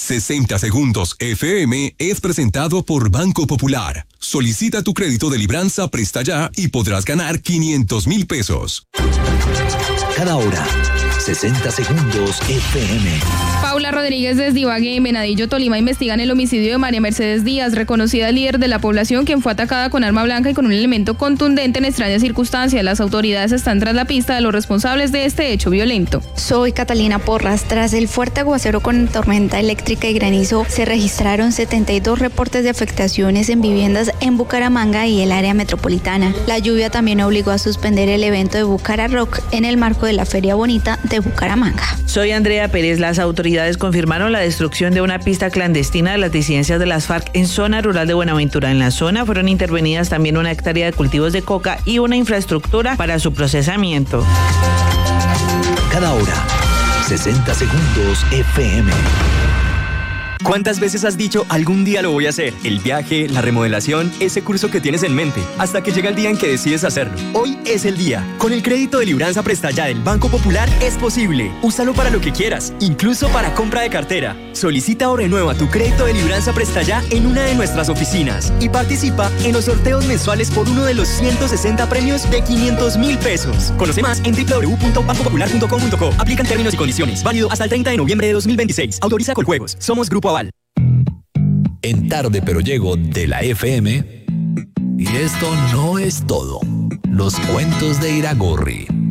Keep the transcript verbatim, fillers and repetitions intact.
sesenta Segundos F M es presentado por Banco Popular. Solicita tu crédito de Libranza Presta Ya y podrás ganar quinientos mil pesos. Cada hora, sesenta Segundos F M. Paula Rodríguez desde Ibagué, en Venadillo, Tolima, investigan el homicidio de María Mercedes Díaz, reconocida líder de la población, quien fue atacada con arma blanca y con un elemento contundente en extrañas circunstancias. Las autoridades están tras la pista de los responsables de este hecho violento. Soy Catalina Porras. Tras el fuerte aguacero con tormenta eléctrica y granizo, se registraron setenta y dos reportes de afectaciones en viviendas en Bucaramanga y el área metropolitana. La lluvia también obligó a suspender el evento de Bucara Rock en el marco de la Feria Bonita de Bucaramanga. Soy Andrea Pérez. Las autoridades confirmaron la destrucción de una pista clandestina de las disidencias de las FARC en zona rural de Buenaventura. En la zona fueron intervenidas también una hectárea de cultivos de coca y una infraestructura para su procesamiento. Cada hora, sesenta Segundos F M. ¿Cuántas veces has dicho algún día lo voy a hacer? El viaje, la remodelación, ese curso que tienes en mente, hasta que llega el día en que decides hacerlo. Hoy es el día. Con el crédito de Libranza Presta Ya del Banco Popular es posible. Úsalo para lo que quieras, incluso para compra de cartera. Solicita o renueva tu crédito de Libranza Presta Ya en una de nuestras oficinas y participa en los sorteos mensuales por uno de los ciento sesenta premios de quinientos mil pesos. Conoce más en doble u doble u doble u punto banco popular punto com punto co. Aplican términos y condiciones. Válido hasta el treinta de noviembre de dos mil veintiséis. Autoriza Coljuegos. Somos Grupo Aval. En Tarde Pero Llego de la F M. Y esto no es todo. Los cuentos de Iragorri.